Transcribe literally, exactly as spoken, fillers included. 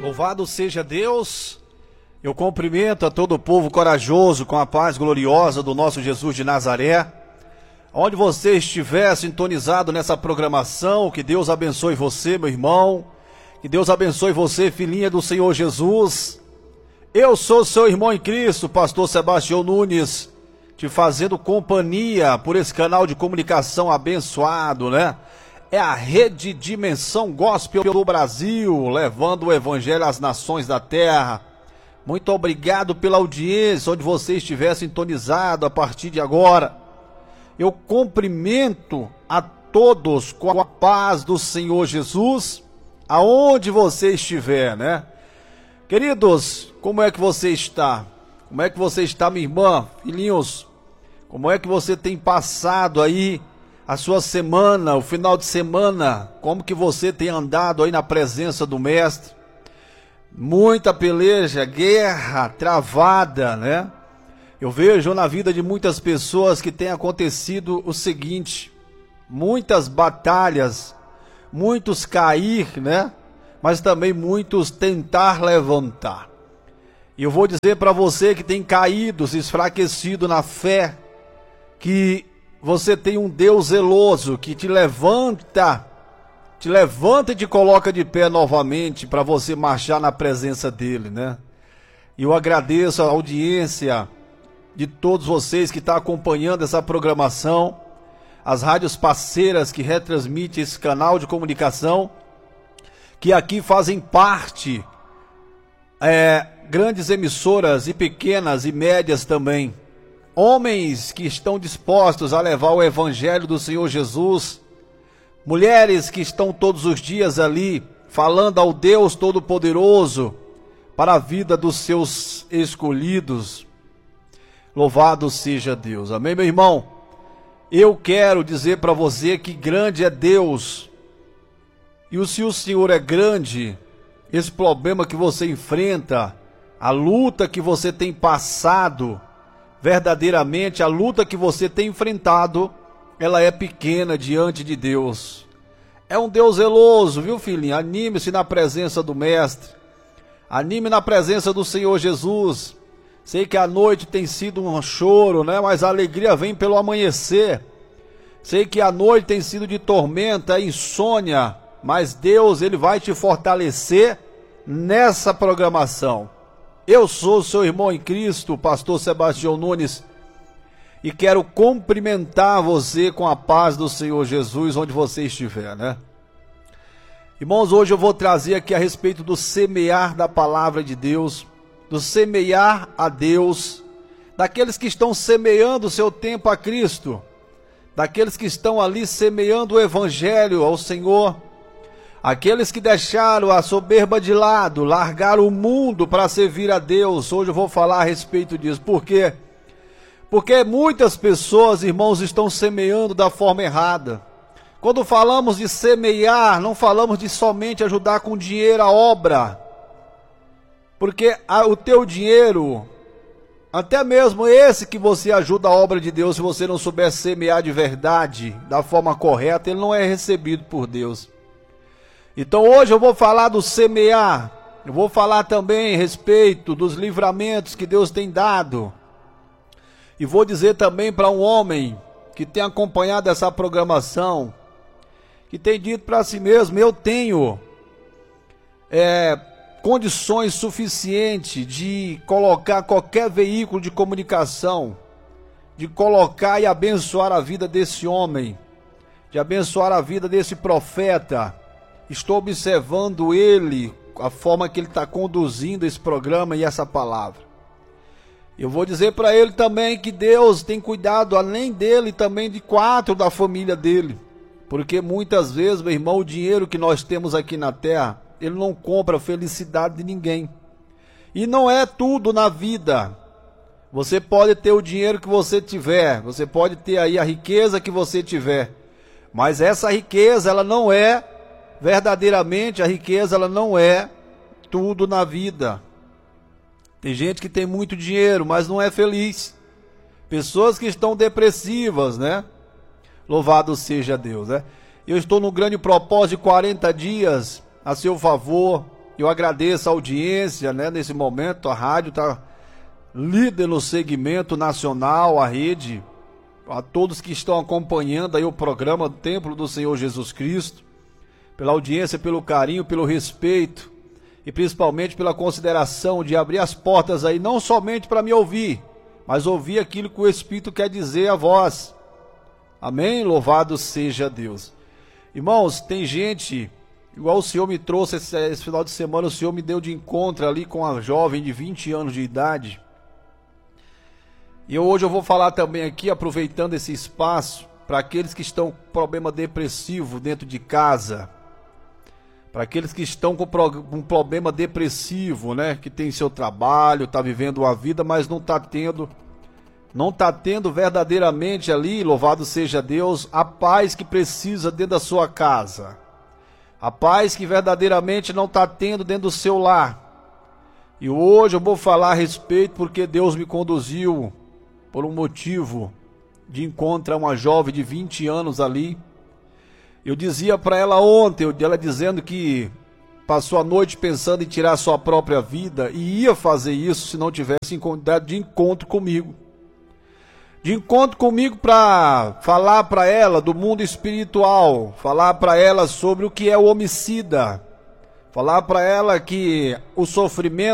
Louvado seja Deus. Eu cumprimento a todo o povo corajoso com a paz gloriosa do nosso Jesus de Nazaré. Onde você estiver sintonizado nessa programação, que Deus abençoe você, meu irmão. Que Deus abençoe você, filhinha do Senhor Jesus. Eu sou seu irmão em Cristo, pastor Sebastião Nunes, te fazendo companhia por esse canal de comunicação abençoado, né? É a Rede Dimensão Gospel do Brasil, levando o evangelho às nações da terra. Muito obrigado pela audiência, onde você estiver sintonizado a partir de agora. Eu cumprimento a todos com a paz do Senhor Jesus, aonde você estiver, né? Queridos, como é que você está? Como é que você está, minha irmã, filhinhos? Como é que você tem passado aí a sua semana, o final de semana? Como que você tem andado aí na presença do Mestre? Muita peleja, guerra travada, né? Eu vejo na vida de muitas pessoas que tem acontecido o seguinte: muitas batalhas, muitos cair, né? Mas também muitos tentar levantar. E eu vou dizer para você que tem caído, se enfraquecido na fé, que você tem um Deus zeloso que te levanta, te levanta e te coloca de pé novamente para você marchar na presença dele, né? E eu agradeço a audiência de todos vocês que estão acompanhando essa programação, as rádios parceiras que retransmitem esse canal de comunicação, que aqui fazem parte, é, grandes emissoras e pequenas e médias também. Homens que estão dispostos a levar o evangelho do Senhor Jesus, mulheres que estão todos os dias ali falando ao Deus Todo-Poderoso para a vida dos seus escolhidos. Louvado seja Deus. Amém, meu irmão? Eu quero dizer para você que grande é Deus. E se o Senhor é grande, esse problema que você enfrenta, a luta que você tem passado, verdadeiramente a luta que você tem enfrentado, ela é pequena diante de Deus. É um Deus zeloso, viu, filhinho? Anime-se na presença do Mestre. Anime na presença do Senhor Jesus. Sei que a noite tem sido um choro, né? Mas a alegria vem pelo amanhecer. Sei que a noite tem sido de tormenta, insônia, mas Deus, ele vai te fortalecer nessa programação. Eu sou seu irmão em Cristo, pastor Sebastião Nunes, e quero cumprimentar você com a paz do Senhor Jesus, onde você estiver, né? Irmãos, hoje eu vou trazer aqui a respeito do semear da palavra de Deus, do semear a Deus, daqueles que estão semeando o seu tempo a Cristo, daqueles que estão ali semeando o evangelho ao Senhor, aqueles que deixaram a soberba de lado, largaram o mundo para servir a Deus. Hoje eu vou falar a respeito disso. Por quê? Porque muitas pessoas, irmãos, estão semeando da forma errada. Quando falamos de semear, não falamos de somente ajudar com dinheiro a obra. Porque a, o teu dinheiro, até mesmo esse que você ajuda a obra de Deus, se você não souber semear de verdade, da forma correta, ele não é recebido por Deus. Então hoje eu vou falar do semear. Eu vou falar também a respeito dos livramentos que Deus tem dado. E vou dizer também para um homem que tem acompanhado essa programação, que tem dito para si mesmo: eu tenho é, condições suficientes de colocar qualquer veículo de comunicação, de colocar e abençoar a vida desse homem, de abençoar a vida desse profeta. Estou observando ele, a forma que ele está conduzindo esse programa e essa palavra. Eu vou dizer para ele também que Deus tem cuidado, além dele, também de quatro da família dele. Porque muitas vezes, meu irmão, o dinheiro que nós temos aqui na terra, ele não compra a felicidade de ninguém. E não é tudo na vida. Você pode ter o dinheiro que você tiver, você pode ter aí a riqueza que você tiver. Mas essa riqueza, ela não é, verdadeiramente, a riqueza, ela não é tudo na vida. Tem gente que tem muito dinheiro, mas não é feliz. Pessoas que estão depressivas, né? Louvado seja Deus, né? Eu estou no grande propósito de quarenta dias a seu favor. Eu agradeço a audiência, né, nesse momento. A rádio está líder no segmento nacional, a rede, a todos que estão acompanhando aí o programa do Templo do Senhor Jesus Cristo, pela audiência, pelo carinho, pelo respeito e principalmente pela consideração de abrir as portas aí, não somente para me ouvir, mas ouvir aquilo que o Espírito quer dizer a vós. Amém? Louvado seja Deus. Irmãos, tem gente, igual o Senhor me trouxe esse, esse final de semana, o Senhor me deu de encontro ali com a jovem de vinte anos de idade. E hoje eu vou falar também aqui, aproveitando esse espaço, para aqueles que estão com problema depressivo dentro de casa, para aqueles que estão com um problema depressivo, né, que tem seu trabalho, está vivendo uma vida, mas não está tendo, não está tendo verdadeiramente ali, louvado seja Deus, a paz que precisa dentro da sua casa, a paz que verdadeiramente não está tendo dentro do seu lar. E hoje eu vou falar a respeito porque Deus me conduziu por um motivo de encontrar uma jovem de vinte anos ali. Eu dizia para ela ontem, ela dizendo que passou a noite pensando em tirar sua própria vida e ia fazer isso se não tivesse encontrado de encontro comigo. De encontro comigo para falar para ela do mundo espiritual, falar para ela sobre o que é o homicida, falar para ela que o sofrimento